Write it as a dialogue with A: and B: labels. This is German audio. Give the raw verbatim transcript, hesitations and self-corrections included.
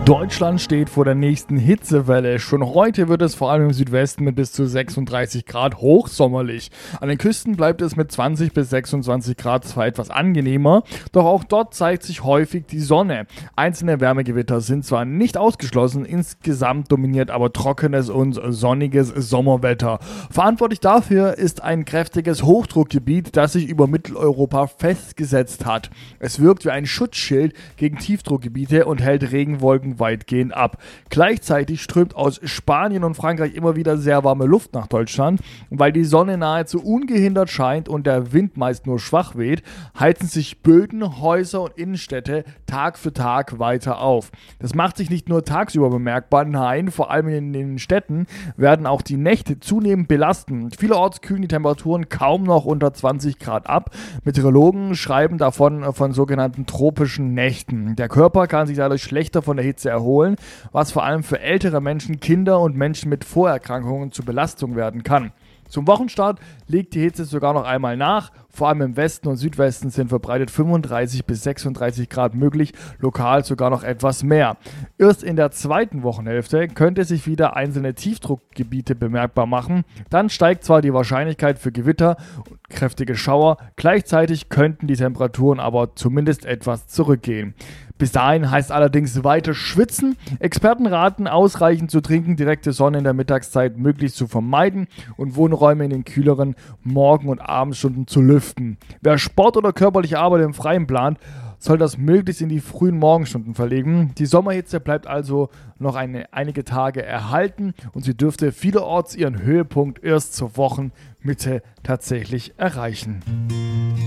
A: Deutschland steht vor der nächsten Hitzewelle. Schon heute wird es vor allem im Südwesten mit bis zu sechsunddreißig Grad hochsommerlich. An den Küsten bleibt es mit zwanzig bis sechsundzwanzig Grad zwar etwas angenehmer, doch auch dort zeigt sich häufig die Sonne. Einzelne Wärmegewitter sind zwar nicht ausgeschlossen, insgesamt dominiert aber trockenes und sonniges Sommerwetter. Verantwortlich dafür ist ein kräftiges Hochdruckgebiet, das sich über Mitteleuropa festgesetzt hat. Es wirkt wie ein Schutzschild gegen Tiefdruckgebiete und hält Regenwolken weitgehend ab. Gleichzeitig strömt aus Spanien und Frankreich immer wieder sehr warme Luft nach Deutschland. Weil die Sonne nahezu ungehindert scheint und der Wind meist nur schwach weht, heizen sich Böden, Häuser und Innenstädte Tag für Tag weiter auf. Das macht sich nicht nur tagsüber bemerkbar, nein, vor allem in den Städten werden auch die Nächte zunehmend belasten. Vielerorts kühlen die Temperaturen kaum noch unter zwanzig Grad ab. Meteorologen schreiben davon von sogenannten tropischen Nächten. Der Körper kann sich dadurch schlechter von der Hitze erholen, was vor allem für ältere Menschen, Kinder und Menschen mit Vorerkrankungen zur Belastung werden kann. Zum Wochenstart legt die Hitze sogar noch einmal nach. Vor allem im Westen und Südwesten sind verbreitet fünfunddreißig bis sechsunddreißig Grad möglich, lokal sogar noch etwas mehr. Erst in der zweiten Wochenhälfte könnte sich wieder einzelne Tiefdruckgebiete bemerkbar machen. Dann steigt zwar die Wahrscheinlichkeit für Gewitter und kräftige Schauer, gleichzeitig könnten die Temperaturen aber zumindest etwas zurückgehen. Bis dahin heißt allerdings weiter schwitzen. Experten raten, ausreichend zu trinken, direkte Sonne in der Mittagszeit möglichst zu vermeiden und Wohnräume in den kühleren Morgen- und Abendstunden zu lüften. Wer Sport oder körperliche Arbeit im Freien plant, soll das möglichst in die frühen Morgenstunden verlegen. Die Sommerhitze bleibt also noch eine, einige Tage erhalten und sie dürfte vielerorts ihren Höhepunkt erst zur Wochenmitte tatsächlich erreichen.